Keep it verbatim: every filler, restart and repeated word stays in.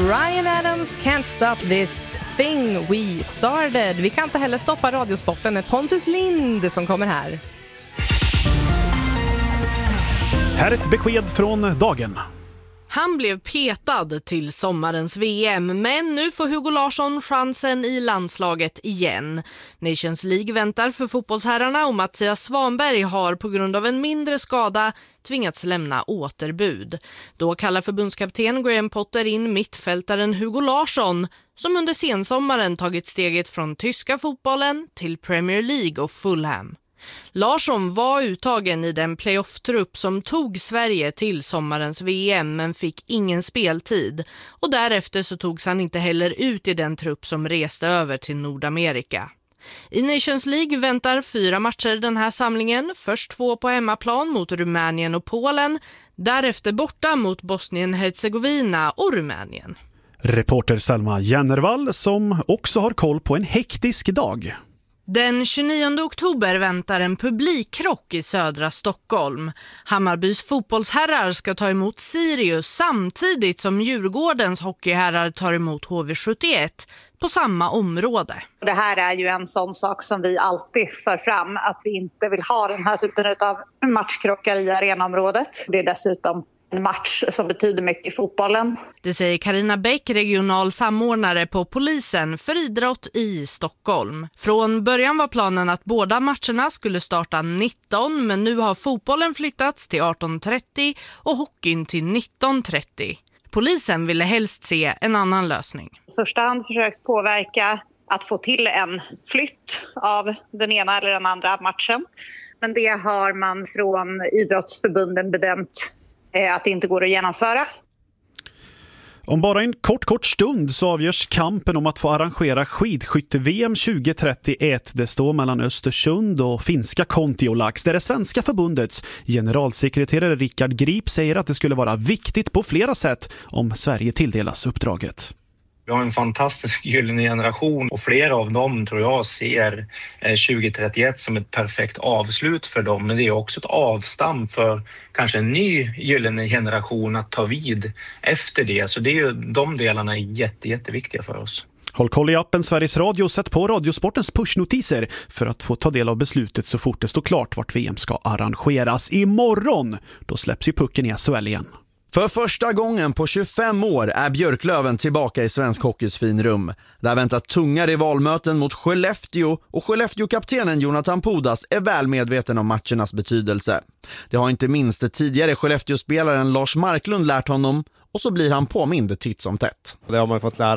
Bryan Adams, Can't Stop This Thing We Started. Vi kan inte heller stoppa radiosporten med Pontus Lind som kommer här. Här är ett besked från dagen. Han blev petad till sommarens V M, men nu får Hugo Larsson chansen i landslaget igen. Nations League väntar för fotbollsherrarna och Mattias Svanberg har på grund av en mindre skada tvingats lämna återbud. Då kallar förbundskapten Graham Potter in mittfältaren Hugo Larsson, som under sensommaren tagit steget från tyska fotbollen till Premier League och Fulham. Larsson var uttagen i den playoff-trupp som tog Sverige till sommarens V M men fick ingen speltid, och därefter så togs han inte heller ut i den trupp som reste över till Nordamerika. I Nations League väntar fyra matcher den här samlingen, först två på hemmaplan mot Rumänien och Polen, därefter borta mot Bosnien-Hercegovina och Rumänien. Reporter Selma Jennervall som också har koll på en hektisk dag. Den tjugonionde oktober väntar en publikkrock i södra Stockholm. Hammarbys fotbollsherrar ska ta emot Sirius samtidigt som Djurgårdens hockeyherrar tar emot H V sjuttioett på samma område. Det här är ju en sån sak som vi alltid för fram, att vi inte vill ha den här typen av matchkrockar i arenaområdet. Det är dessutom en match som betyder mycket i fotbollen. Det säger Carina Bäck, regional samordnare på polisen för idrott i Stockholm. Från början var planen att båda matcherna skulle starta nitton, men nu har fotbollen flyttats till arton trettio och hockeyn till nitton trettio. Polisen ville helst se en annan lösning. I första hand försökt påverka att få till en flytt av den ena eller den andra matchen. Men det har man från idrottsförbunden bedömt att det inte går att genomföra. Om bara en kort kort stund så avgörs kampen om att få arrangera skidskytte-V M tjugo trettioett. Det står mellan Östersund och finska Kontiolax, där det svenska förbundets generalsekreterare Rickard Grip säger att det skulle vara viktigt på flera sätt om Sverige tilldelas uppdraget. Vi har en fantastisk gyllene generation och flera av dem tror jag ser tjugo trettioett som ett perfekt avslut för dem. Men det är också ett avstamp för kanske en ny gyllene generation att ta vid efter det. Så det är ju, de delarna är jätte, jätteviktiga för oss. Håll koll i appen Sveriges Radio och sätt på Radiosportens pushnotiser för att få ta del av beslutet så fort det står klart vart V M ska arrangeras. Imorgon, då släpps ju pucken i S H L igen. För första gången på tjugofem år är Björklöven tillbaka i svensk hockeys finrum. Där väntar tunga rivalmöten mot Skellefteå och Skellefteå-kaptenen Jonathan Pudas är väl medveten om matchernas betydelse. Det har inte minst det tidigare Skellefteå-spelaren Lars Marklund lärt honom, och så blir han påmind titt som tätt. Det har man fått lära